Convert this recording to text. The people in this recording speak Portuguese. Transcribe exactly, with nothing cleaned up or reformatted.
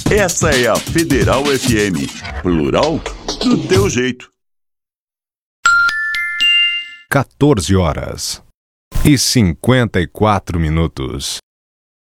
Essa é a Federal F M, plural do teu jeito. quatorze horas e cinquenta e quatro minutos.